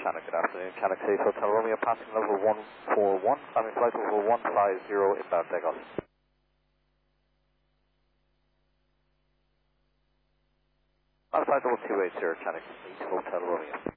Shannon, good afternoon. Shannon City Hotel Romeo, passing level 141, climbing flight level 150, inbound takeoff. On flight level 280, Shannon City Hotel Romeo.